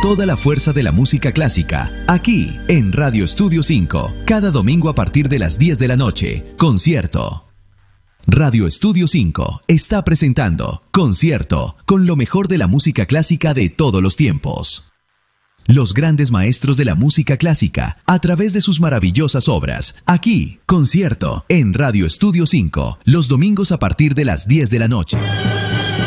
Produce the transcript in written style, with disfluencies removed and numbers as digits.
toda la fuerza de la música clásica, aquí en Radio Estudio 5, cada domingo a partir de las 10 de la noche, Concierto. Radio Estudio 5 está presentando Concierto con lo mejor de la música clásica de todos los tiempos. Los grandes maestros de la música clásica, a través de sus maravillosas obras. Aquí, Concierto, en Radio Estudio 5, los domingos a partir de las 10 de la noche.